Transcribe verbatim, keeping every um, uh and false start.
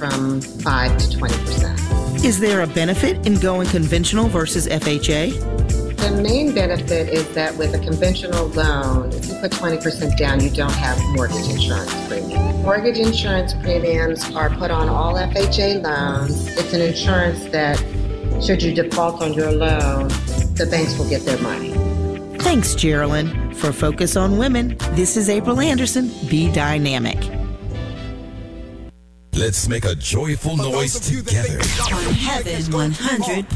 from five to twenty percent. Is there a benefit in going conventional versus F H A? The main benefit is that with a conventional loan, if you put twenty percent down, you don't have mortgage insurance premium. Mortgage insurance premiums are put on all F H A loans. It's an insurance that, should you default on your loan, the banks will get their money. Thanks, Geraldine. For Focus on Women, this is April Anderson. Be dynamic. Let's make a joyful noise together. On Heaven one hundred.